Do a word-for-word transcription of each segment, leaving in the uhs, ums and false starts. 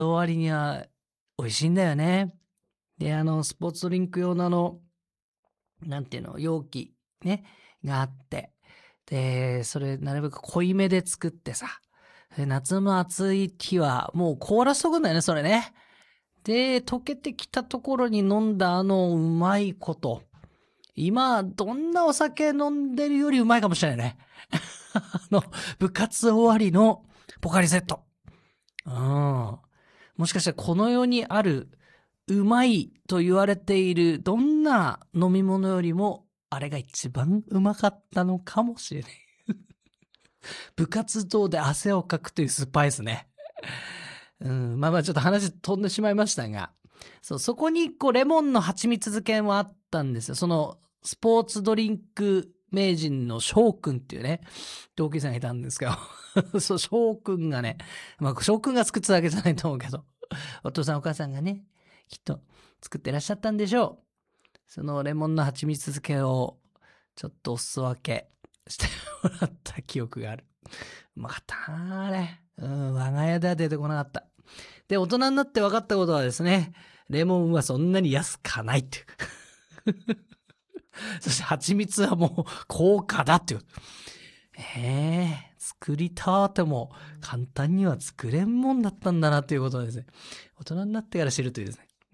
終わりには美味しいんだよね。で、あの、スポーツドリンク用のあの、なんていうの、容器ね、があって、で、それなるべく濃いめで作ってさ、で夏の暑い日はもう凍らしとくんだよね、それね。で、溶けてきたところに飲んだあのうまいこと。今、どんなお酒飲んでるよりうまいかもしれないね。あの、部活終わりのポカリセット。うん。もしかしたらこの世にあるうまいと言われているどんな飲み物よりもあれが一番うまかったのかもしれない。部活動で汗をかくというスパイスね。うん、まあまあちょっと話飛んでしまいましたが、そう、そこにこうレモンの蜂蜜漬けもあったんですよ。そのスポーツドリンク名人の翔くんっていうね、同級生がいたんですけど、そう、翔くんがね、まあ翔くんが作ってたわけじゃないと思うけど、お父さんお母さんがね、きっと作ってらっしゃったんでしょう。そのレモンの蜂蜜漬けをちょっとお裾分けしてもらった記憶がある。うまかったなあれ。うん、我が家では出てこなかった。で、大人になって分かったことはですね、レモンはそんなに安かないっていう。そして蜂蜜はもう高価だっていう。ええー、作りたーっても簡単には作れんもんだったんだなということですね。大人になってから知るというですね。うん。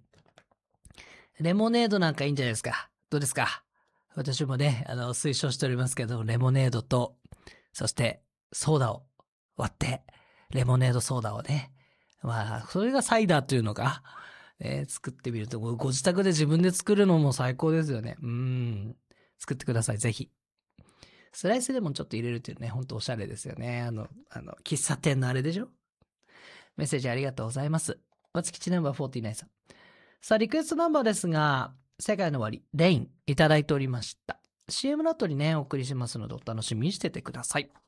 レモネードなんかいいんじゃないですか。どうですか？私もね、あの、推奨しておりますけど、レモネードと、そしてソーダを割って、レモネードソーダをね、まあ、それがサイダーというのか、ね、作ってみると、ご自宅で自分で作るのも最高ですよね。うん。作ってください、ぜひ。スライスレモンちょっと入れるっていうね、ほんとおしゃれですよね。あの、あの、喫茶店のあれでしょ？メッセージありがとうございます。わつきちナンバーよんじゅうきゅうさん。さあ、リクエストナンバーですが、世界の終わり、レイン、いただいておりました。シーエム の後にね、お送りしますので、お楽しみにしててください。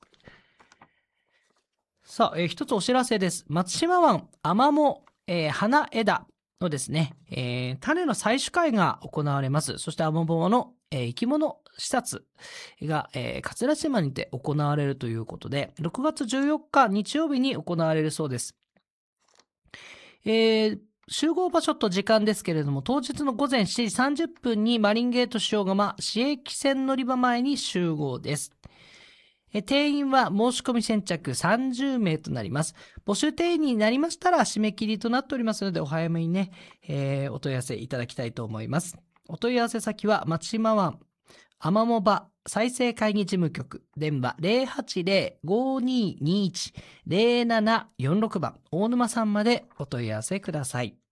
さあ、えー、一つお知らせです。松島湾アマモ、えー、花枝のですね、えー、種の採取会が行われます。そしてアマモの、えー、生き物視察が、えー、桂島にて行われるということで、ろくがつじゅうよっか日曜日に行われるそうです。えー、集合場所と時間ですけれども、当日のごぜんしちじさんじゅっぷんにマリンゲート塩釜市駅線乗り場前に集合です。定員は申し込み先着さんじゅうめいとなります。募集定員になりましたら締め切りとなっておりますので、お早めにね、えー、お問い合わせいただきたいと思います。お問い合わせ先は松島湾アマモ場再生会議事務局電話 ゼロはちゼロ ごにーにーいち ゼロななよんろく 番大沼さんまでお問い合わせください。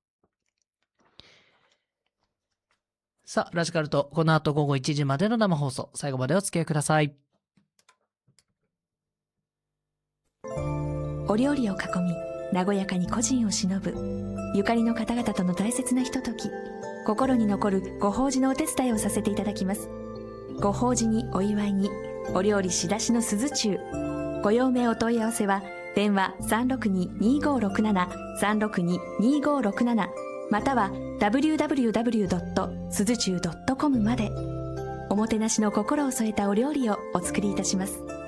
さあ、ラジカルト、この後午後いちじまでの生放送、最後までお付き合いください。 お料理を囲み、和やかに故人を偲ぶ、ゆかりの方々との大切なひととき、心に残るご法事のお手伝いをさせていただきます。ご法事にお祝いに、お料理仕出しの鈴中。ご用命お問い合わせは、電話 さんろくに にーごーろくなな さんろくに にーごーろくなな または ダブリューダブリューダブリュードットすずちゅうドットコム まで。おもてなしの心を添えたお料理をお作りいたします。